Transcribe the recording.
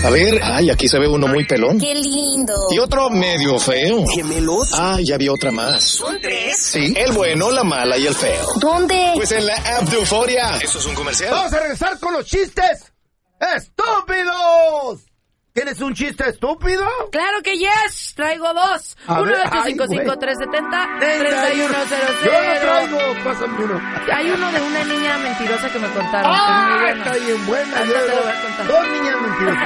A ver, ay, aquí se ve uno muy pelón. ¡Qué lindo! Y otro medio feo. ¿Gemelos? Ah, ya vi otra más. ¿Son 3? Sí, el bueno, la mala y el feo. ¿Dónde? Pues en la app de Euforia. ¿Eso es un comercial? Vamos a regresar con los chistes estúpidos. ¿Tienes un chiste estúpido? Claro que yes, traigo dos. A ver, 1-855-370-3100. Yo no traigo, pásame uno. Hay uno de una niña mentirosa que me contaron. ¡Ah! que es muy bueno. Está bien buena. Ahorita te lo voy a contar. Dos niñas mentirosas.